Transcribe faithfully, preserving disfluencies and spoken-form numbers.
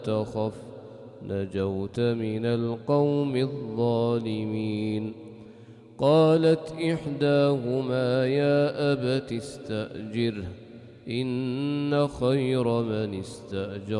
تخف نجوت من القوم الظالمين. قالت إحداهما يا أبت استأجره إن خير من استأجرت